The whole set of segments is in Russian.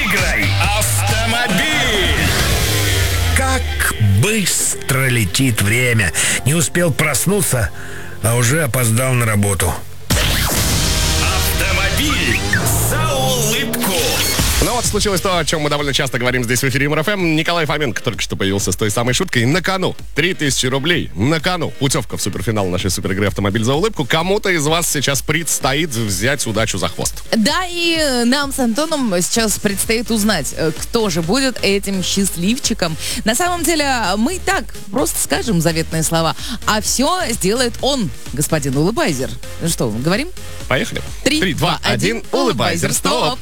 Выиграй автомобиль! Как быстро летит время. Не успел проснуться, а уже опоздал на работу. Автомобиль за улыбку! Ну вот случилось то, о чем мы довольно часто говорим здесь в эфире Юмор ФМ. Николай Фоменко только что появился с той самой шуткой. На кону 3000 рублей. На кону путевка в суперфинал нашей суперигры «Автомобиль за улыбку». Кому-то из вас сейчас предстоит взять удачу за хвост. Да, и нам с Антоном сейчас предстоит узнать, кто же будет этим счастливчиком. На самом деле, мы так просто скажем заветные слова, а все сделает он, господин Улыбайзер. Ну что, говорим? Поехали. 3, 2, 1, Улыбайзер, стоп!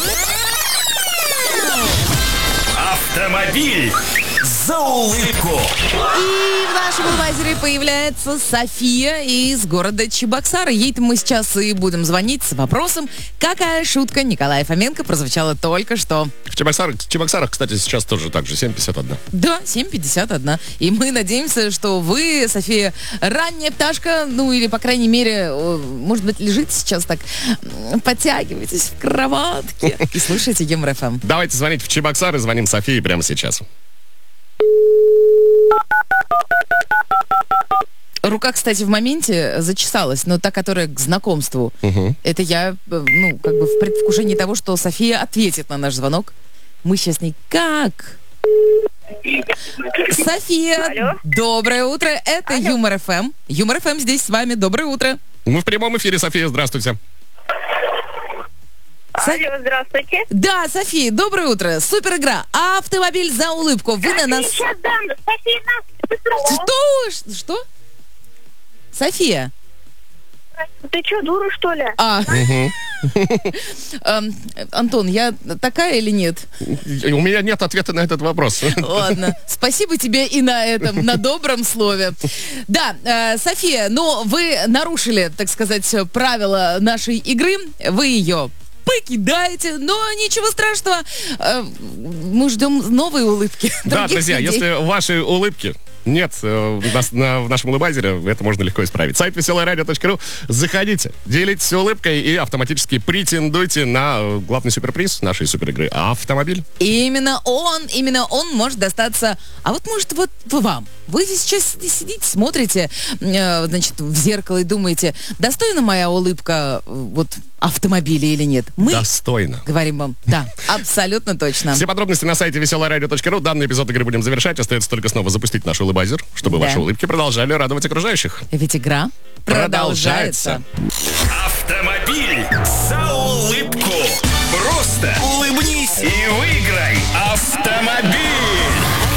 Автомобиль за улыбку! И в нашем Улыбайзере появляется София из города Чебоксары. Ей-то мы сейчас и будем звонить с вопросом, какая шутка Николая Фоменко прозвучала только что. В Чебоксарах, кстати, сейчас тоже так же, 7:51. Да, 7:51. И мы надеемся, что вы, София, ранняя пташка, ну или, по крайней мере, может быть, лежите сейчас так, подтягивайтесь в кроватке и слушайте Юмор ФМ. Давайте звонить в Чебоксары, звоним Софии прямо сейчас. Рука, кстати, в моменте зачесалась, но та, которая к знакомству. Это я, ну, как бы в предвкушении того, что София ответит на наш звонок. Мы сейчас с ней как? София, Алло. доброе утро. Это Юмор ФМ. Юмор ФМ здесь с вами. Доброе утро. Мы в прямом эфире, София, здравствуйте. Алло, здравствуйте. Да, София, доброе утро. Супер игра. Автомобиль за улыбку. Вы на нас... Сейчас дам, София, Что? София. Ты что, дура, что ли? Антон, я такая или нет? У меня нет ответа на этот вопрос. Ладно, спасибо тебе и на этом, на добром слове. Да, София, ну вы нарушили, так сказать, правила нашей игры. Вы ее покидаете, но ничего страшного. Мы ждем новые улыбки. Да, других друзья, людей. если ваши улыбки нет в нашем улыбайзере, это можно легко исправить. Сайт веселорадио.ру. Заходите, делитесь улыбкой и автоматически претендуйте на главный суперприз нашей суперигры «Автомобиль». Именно он может достаться. А вот может вот вам. Вы сейчас сидите, смотрите, значит, в зеркало и думаете, достойна моя улыбка вот автомобиля или нет? Мы Достойно. говорим вам, да, абсолютно точно. Все подробности на сайте веселорадио.ру. Данный эпизод игры будем завершать. Остается только снова запустить наш улыбайзер, чтобы Да. ваши улыбки продолжали радовать окружающих. Ведь игра продолжается. Автомобиль за